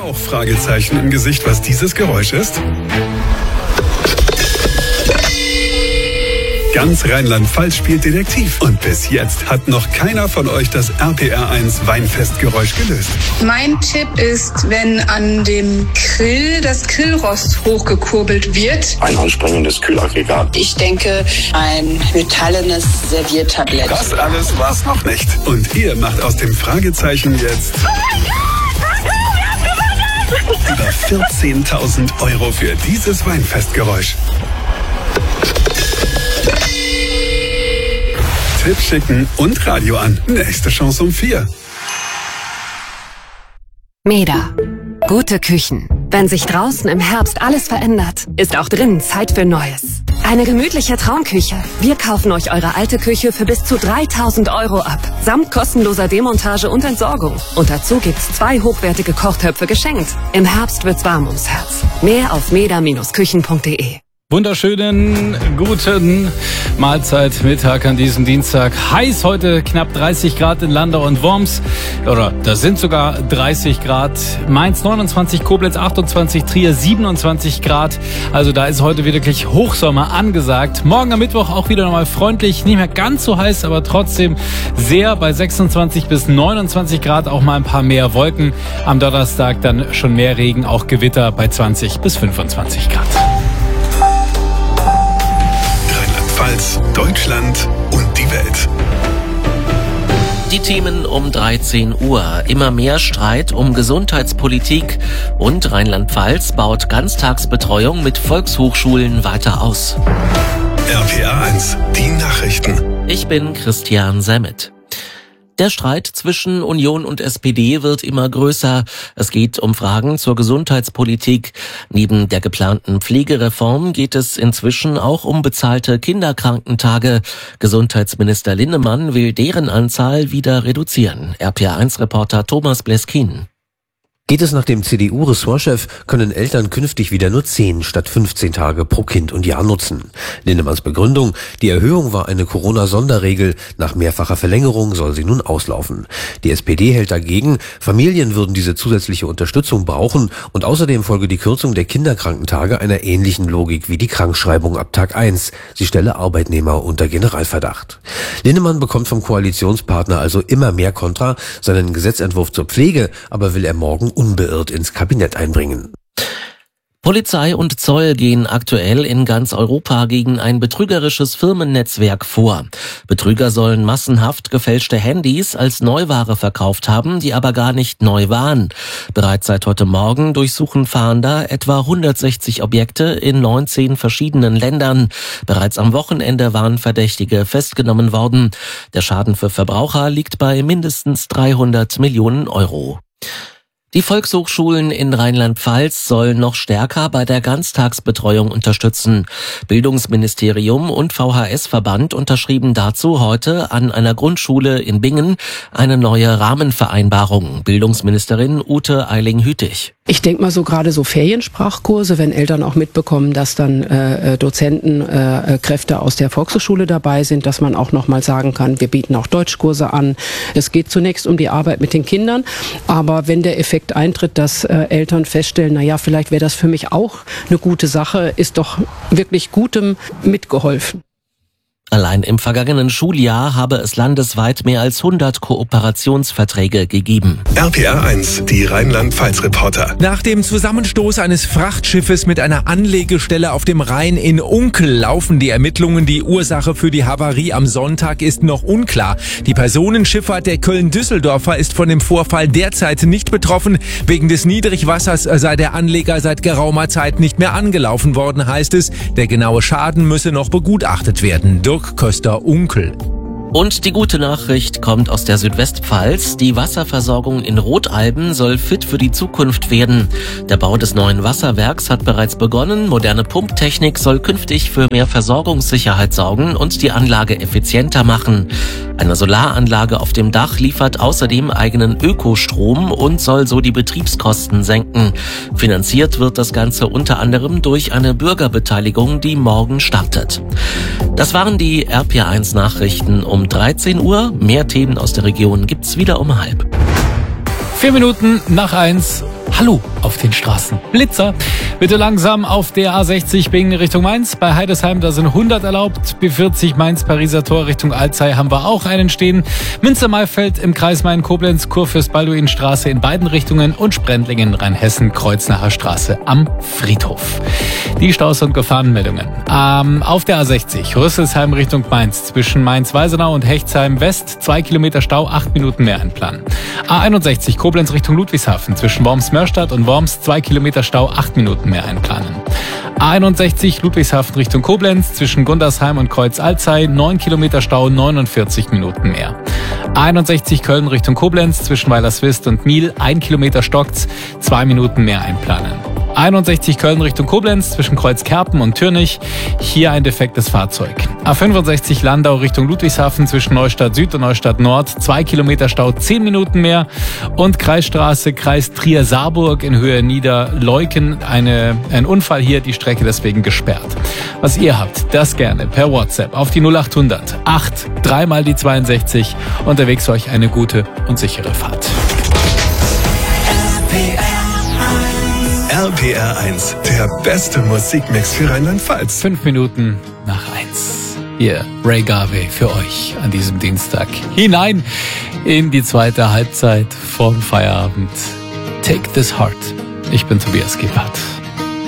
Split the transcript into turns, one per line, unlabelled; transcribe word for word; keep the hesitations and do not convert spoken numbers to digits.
auch Fragezeichen im Gesicht, was dieses Geräusch ist? Ganz Rheinland-Pfalz spielt Detektiv. Und bis jetzt hat noch keiner von euch das R P R eins Weinfestgeräusch gelöst.
Mein Tipp ist, wenn an dem Grill das Grillrost hochgekurbelt wird.
Ein anspringendes Kühlaggregat.
Ich denke, ein metallenes Serviertablett.
Das alles war's noch nicht. Und ihr macht aus dem Fragezeichen jetzt über vierzehntausend Euro für dieses Weinfestgeräusch. Tipp schicken und Radio an. Nächste Chance um vier.
Meda. Gute Küchen. Wenn sich draußen im Herbst alles verändert, ist auch drinnen Zeit für Neues. Eine gemütliche Traumküche. Wir kaufen euch eure alte Küche für bis zu dreitausend Euro ab. Samt kostenloser Demontage und Entsorgung. Und dazu gibt's zwei hochwertige Kochtöpfe geschenkt. Im Herbst wird's warm ums Herz. Mehr auf meda Bindestrich küchen Punkt de.
Wunderschönen guten Mahlzeit Mittag an diesem Dienstag. Heiß heute, knapp dreißig Grad in Landau und Worms. Oder das sind sogar dreißig Grad. Mainz neunundzwanzig, Koblenz achtundzwanzig, Trier siebenundzwanzig Grad. Also da ist heute wirklich Hochsommer angesagt. Morgen am Mittwoch auch wieder nochmal freundlich. Nicht mehr ganz so heiß, aber trotzdem sehr bei sechsundzwanzig bis neunundzwanzig Grad. Auch mal ein paar mehr Wolken. Am Donnerstag dann schon mehr Regen, auch Gewitter bei zwanzig bis fünfundzwanzig Grad.
Rheinland-Pfalz, Deutschland und die Welt.
Die Themen um dreizehn Uhr. Immer mehr Streit um Gesundheitspolitik und Rheinland-Pfalz baut Ganztagsbetreuung mit Volkshochschulen weiter aus.
R P R eins, die Nachrichten.
Ich bin Christian Semmet. Der Streit zwischen Union und S P D wird immer größer. Es geht um Fragen zur Gesundheitspolitik. Neben der geplanten Pflegereform geht es inzwischen auch um bezahlte Kinderkrankentage. Gesundheitsminister Linnemann will deren Anzahl wieder reduzieren. R P R eins Reporter Thomas Bleskin.
Geht es nach dem C D U-Ressortchef, können Eltern künftig wieder nur zehn statt fünfzehn Tage pro Kind und Jahr nutzen. Linnemanns Begründung: Die Erhöhung war eine Corona-Sonderregel. Nach mehrfacher Verlängerung soll sie nun auslaufen. Die S P D hält dagegen, Familien würden diese zusätzliche Unterstützung brauchen und außerdem folge die Kürzung der Kinderkrankentage einer ähnlichen Logik wie die Krankschreibung ab Tag eins. Sie stelle Arbeitnehmer unter Generalverdacht. Linnemann bekommt vom Koalitionspartner also immer mehr Kontra. Seinen Gesetzentwurf zur Pflege aber will er morgen unbeirrt ins Kabinett einbringen.
Polizei und Zoll gehen aktuell in ganz Europa gegen ein betrügerisches Firmennetzwerk vor. Betrüger sollen massenhaft gefälschte Handys als Neuware verkauft haben, die aber gar nicht neu waren. Bereits seit heute Morgen durchsuchen Fahnder etwa hundertsechzig Objekte in neunzehn verschiedenen Ländern. Bereits am Wochenende waren Verdächtige festgenommen worden. Der Schaden für Verbraucher liegt bei mindestens dreihundert Millionen Euro. Die Volkshochschulen in Rheinland-Pfalz sollen noch stärker bei der Ganztagsbetreuung unterstützen. Bildungsministerium und V H S-Verband unterschrieben dazu heute an einer Grundschule in Bingen eine neue Rahmenvereinbarung. Bildungsministerin Ute Eiling-Hütig.
Ich denke mal so gerade so Feriensprachkurse, wenn Eltern auch mitbekommen, dass dann äh, Dozenten, äh, Kräfte aus der Volkshochschule dabei sind, dass man auch nochmal sagen kann, wir bieten auch Deutschkurse an. Es geht zunächst um die Arbeit mit den Kindern, aber wenn der Effekt eintritt, dass äh, Eltern feststellen, na ja, vielleicht wäre das für mich auch eine gute Sache, ist doch wirklich Gutem mitgeholfen.
Allein im vergangenen Schuljahr habe es landesweit mehr als hundert Kooperationsverträge gegeben.
R P R eins, die Rheinland-Pfalz-Reporter.
Nach dem Zusammenstoß eines Frachtschiffes mit einer Anlegestelle auf dem Rhein in Unkel laufen die Ermittlungen. Die Ursache für die Havarie am Sonntag ist noch unklar. Die Personenschifffahrt der Köln-Düsseldorfer ist von dem Vorfall derzeit nicht betroffen. Wegen des Niedrigwassers sei der Anleger seit geraumer Zeit nicht mehr angelaufen worden, heißt es. Der genaue Schaden müsse noch begutachtet werden. Köster-Unkel.
Und die gute Nachricht kommt aus der Südwestpfalz. Die Wasserversorgung in Rotalben soll fit für die Zukunft werden. Der Bau des neuen Wasserwerks hat bereits begonnen. Moderne Pumptechnik soll künftig für mehr Versorgungssicherheit sorgen und die Anlage effizienter machen. Eine Solaranlage auf dem Dach liefert außerdem eigenen Ökostrom und soll so die Betriebskosten senken. Finanziert wird das Ganze unter anderem durch eine Bürgerbeteiligung, die morgen startet. Das waren die R P R eins Nachrichten um dreizehn Uhr. Mehr Themen aus der Region gibt's wieder um halb.
Vier Minuten nach eins. Hallo. auf den Straßen. Blitzer, bitte langsam auf der A sechzig Bingen Richtung Mainz. Bei Heidesheim, da sind hundert erlaubt. B vierzig Mainz-Pariser Tor Richtung Alzey haben wir auch einen stehen. Münster-Maifeld im Kreis Main-Koblenz, Kurfürst-Balduin-Straße in beiden Richtungen und Sprendlingen, Rheinhessen, Kreuznacher Straße am Friedhof. Die Staus- und Gefahrenmeldungen. Ähm, auf der A sechzig, Rüsselsheim Richtung Mainz, zwischen Mainz-Weisenau und Hechtsheim West, zwei Kilometer Stau, acht Minuten mehr einplanen. A einundsechzig, Koblenz Richtung Ludwigshafen, zwischen Worms-Mörstadt und Worms, zwei Kilometer Stau, acht Minuten mehr einplanen. A einundsechzig, Ludwigshafen Richtung Koblenz, zwischen Gundersheim und Kreuz-Alzey, neun Kilometer Stau, neunundvierzig Minuten mehr. A einundsechzig, Köln Richtung Koblenz, zwischen Weilerswist und Miel, ein Kilometer stockt's, zwei Minuten mehr einplanen. einundsechzig Köln Richtung Koblenz, zwischen Kreuzkerpen und Türnich, hier ein defektes Fahrzeug. A fünfundsechzig Landau Richtung Ludwigshafen, zwischen Neustadt Süd und Neustadt Nord, zwei Kilometer Stau, zehn Minuten mehr. Und Kreisstraße, Kreis Trier-Saarburg in Höhe Niederleuken, eine, ein Unfall hier, die Strecke deswegen gesperrt. Was ihr habt, das gerne per WhatsApp auf die null achthundert acht, dreimal die zweiundsechzig. Unterwegs für euch eine gute und sichere Fahrt.
R P R eins, der beste Musikmix für Rheinland-Pfalz.
Fünf Minuten nach eins. Hier Ray Garvey für euch an diesem Dienstag. Hinein in die zweite Halbzeit vorm Feierabend. Take this heart. Ich bin Tobias Gebhardt.